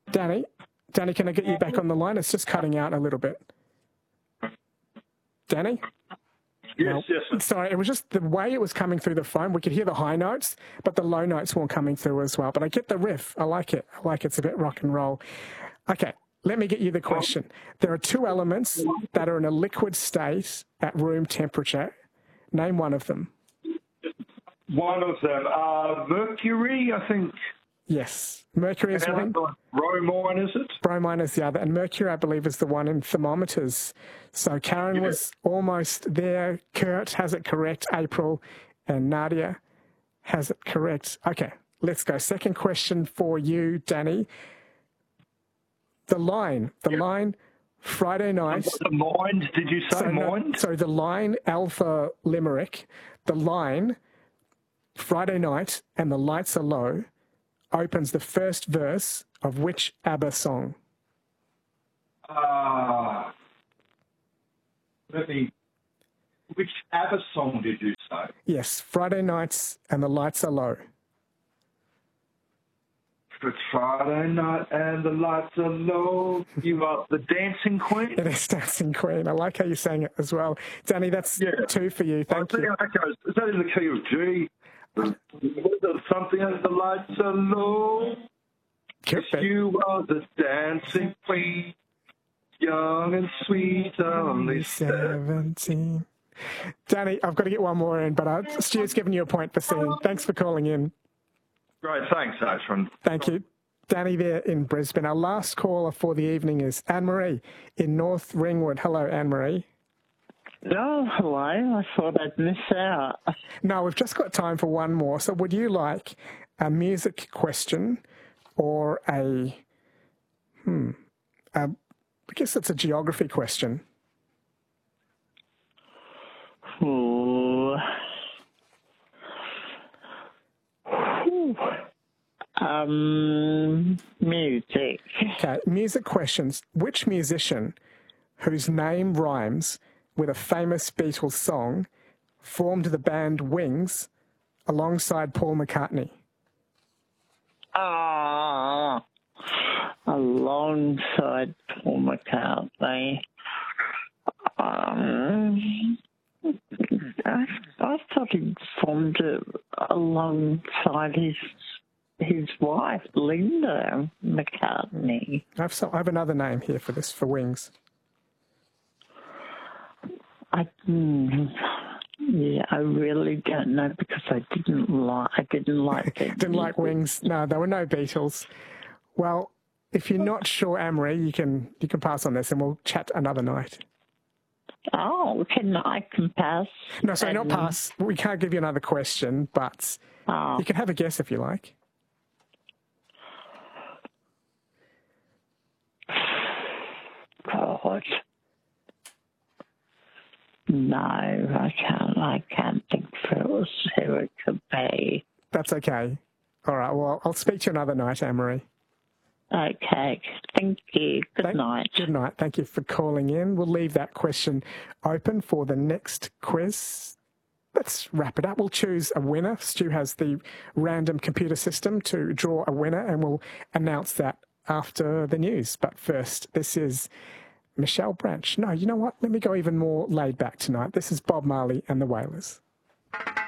Danny, can I get you back on the line? It's just cutting out a little bit. Danny? Yes, yes. Sorry, it was just the way it was coming through the phone. We could hear the high notes, but the low notes weren't coming through as well. But I get the riff. I like it. It's a bit rock and roll. Okay, let me get you the question. There are two elements that are in a liquid state at room temperature. Name one of them. One of them, mercury, I think. Yes, mercury is one. Bromine, is it? Bromine is the other. And mercury, I believe, is the one in thermometers. So Karen was almost there. Kurt has it correct. April and Nadia has it correct. Okay, let's go. Second question for you, Danny. The line, Friday night. The mind, did you say mind? Sorry, the line, Alpha Limerick, the line, Friday night, and the lights are low, opens the first verse of which ABBA song? Which ABBA song did you say? Yes, Friday nights and the lights are low. It's Friday night and the lights are low. You are the Dancing Queen? It is Dancing Queen. I like how you sang it as well. Danny, that's two for you. Thank you. Is that in the key of G? Something as the lights are low. Yes, you are the Dancing Queen. Young and sweet, only 17. Danny, I've got to get one more in, but Stuart's given you a point for singing. Thanks for calling in. Great, thanks, Ashwin. Thank you. Danny there in Brisbane. Our last caller for the evening is Anne-Marie in North Ringwood. Hello, Anne-Marie. Oh, hello. I thought I'd miss out. No, we've just got time for one more. So would you like a music question or I guess it's a geography question. Ooh. Music. Okay, music questions. Which musician whose name rhymes with a famous Beatles song formed the band Wings alongside Paul McCartney? Alongside Paul McCartney. I thought he formed it alongside his wife, Linda McCartney. I have another name here for this, for Wings. I really don't know because I didn't like it. Didn't like Wings? No, there were no Beatles. Well, if you're not sure, Anne-Marie, you can pass on this and we'll chat another night. Oh, I can pass? No, sorry, not pass. We can't give you another question, but you can have a guess if you like. God. No, I can't think who it could be. That's okay. All right, well, I'll speak to you another night, Anne-Marie. Okay, thank you. Good night. Good night. Thank you for calling in. We'll leave that question open for the next quiz. Let's wrap it up. We'll choose a winner. Stu has the random computer system to draw a winner, and we'll announce that after the news. But first, this is Michelle Branch. No, you know what? Let me go even more laid back tonight. This is Bob Marley and the Wailers.